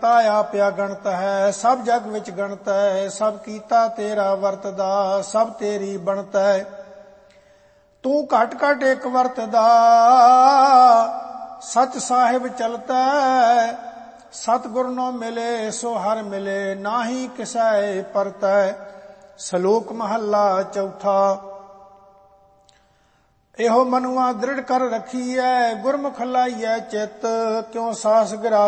ਕਰਤਾ ਆਪਿਆ ਗਣਤ ਹੈ। ਸਭ ਜਗ ਵਿੱਚ ਗਣਤ ਹੈ, ਸਭ ਕੀਤਾ ਤੇਰਾ ਵਰਤਦਾ, ਸਭ ਤੇਰੀ ਬਣਤ ਹੈ। ਤੂੰ ਘਟ ਘਟ ਇੱਕ ਵਰਤਦਾ, ਸਚ ਸਾਹਿਬ ਚਲਤਾ। ਸਤਿਗੁਰ ਨੋ ਮਿਲੇ ਸੋ ਹਰ ਮਿਲੇ, ਨਾਹੀ ਕਿਸੈ ਪਰਤੈ। ਸ਼ਲੋਕ ਮਹੱਲਾ ਚੌਥਾ। ਇਹੋ ਮਨੁਆ ਦ੍ਰਿੜ ਕਰ ਰਖੀਐ, ਗੁਰਮੁਖ ਲਾਈਐ ਚਿੱਤ। ਕਿਉ ਸਾਸ ਗਿਰਾ